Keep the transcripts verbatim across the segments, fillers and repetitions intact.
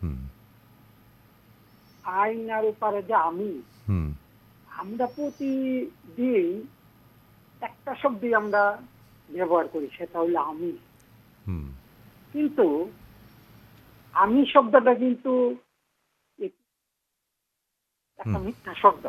হুম আয়নার উপরে যে আমি, হুম আমরা প্রতিদিন একটা শব্দই আমরা ব্যবহার করি, সেটা হলো আমি। হুম কিন্তু আমি শব্দটা কিন্তু একটা হুম মিথ্যা শব্দ।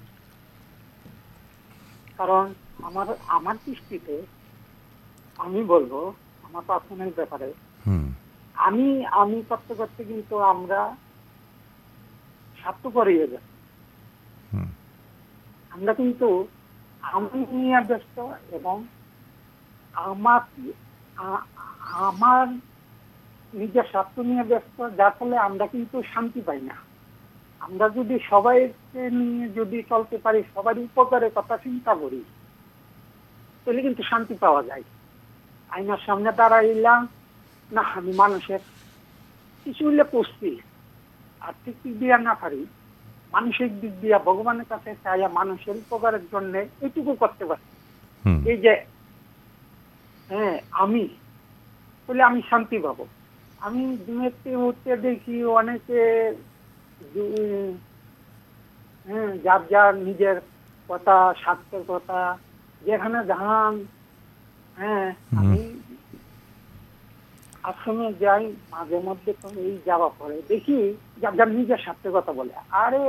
কারণ আমার আমার দৃষ্টিতে আমি বলবো, আমার পার্সোনাল ব্যাপারে, হুম আমি আমি করতে করতে কিন্তু আমরা স্বার্থপর হয়ে যাই। হুম আমরা কিন্তু আমি নিয়ে ব্যস্ত, এবং আমার আ- আমার নিজের স্বার্থ নিয়ে ব্যস্ত, যার ফলে আমরা কিন্তু শান্তি পাই না। আমরা যদি সবাইকে নিয়ে যদি চলতে পারি, সবার উপকারের কথা চিন্তা করি, তাহলে কিন্তু শান্তি পাওয়া যায়। আয়নার সামনে দাঁড়াইলাম, না আমি মানুষের কিছু হইলে পুষছি, আর্থিক দিক দিয়ে না পারি, মানসিক দিক দিয়ে ভগবানের কাছে চাইয়া মানুষের উপকারের জন্য এইটুকু করতে পারি। হুম এই যে হ্যাঁ আমি, বলে আমি শান্তি পাবো। আমি দিনেতে হচ্ছে দেখি অনেকে দু- হ্যাঁ, যার যার নিজের কথা, স্বার্থের কথা, যেখানে ধান, হ্যাঁ হুম আমি আশ্রমে যাই মাঝে মধ্যে, তো এই যাওয়া পরে দেখি যার যার নিজের স্বার্থের কথা বলে। আরে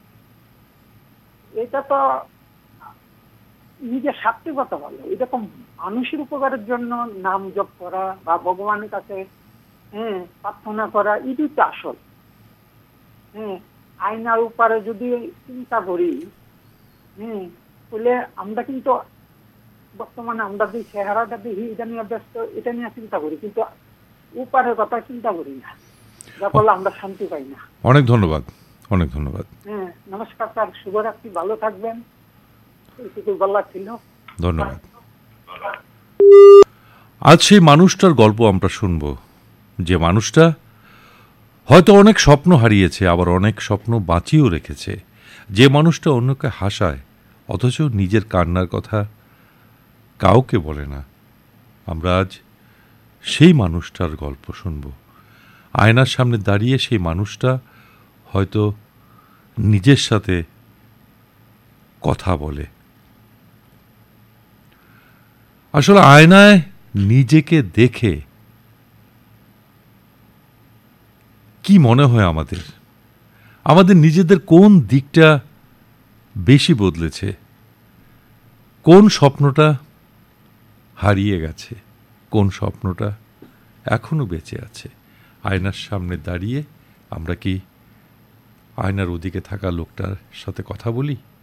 এটা তো নিজের স্বার্থের কথা বলে, এটা তো মানুষের উপকারের জন্য নাম জপ করা বা ভগবানের কাছে হ্যাঁ প্রার্থনা করা, এটাই তো আসল। হ্যাঁ, আয়নার উপরে যদি চিন্তা করি, হ্যাঁ, তাহলে আমরা কিন্তু বর্তমানে আমরা যে চেহারাটা দেখি এটা নিয়ে ব্যস্ত, এটা নিয়ে চিন্তা করি, কিন্তু উপরের কথা চিন্তা করি না, যার অ- ফলে আমরা শান্তি পাই না। অনেক ধন্যবাদ, অনেক ধন্যবাদ। হ্যাঁ, নমস্কার স্যার, শুভরাত্রি, ভালো থাকবেন। এইটুকু বলার ছিল। ধন্যবাদ। আজ সেই মানুষটার গল্প আমরা শুনব, যে মানুষটা হয়তো অনেক স্বপ্ন হারিয়েছে, আবার অনেক স্বপ্ন বাঁচিয়েও রেখেছে। যে মানুষটা অন্যকে হাসায়, অথচ নিজের কান্নার কথা কাউকে বলে না। আমরা আজ সেই মানুষটার গল্প শুনব। আয়নার সামনে দাঁড়িয়ে সেই মানুষটা হয়তো নিজের সাথে কথা বলে। আসলে আয়নায় নিজেকে দেখে কি মনে হয় আমাদের, আমাদের নিজেদের কোন দিকটা বেশি বদলেছে, কোন স্বপ্নটা হারিয়ে গেছে, কোন স্বপ্নটা এখনো বেঁচে আছে। আয়নার সামনে দাঁড়িয়ে আমরা কি আয়নার ওদিকে থাকা লোকটার সাথে কথা বলি?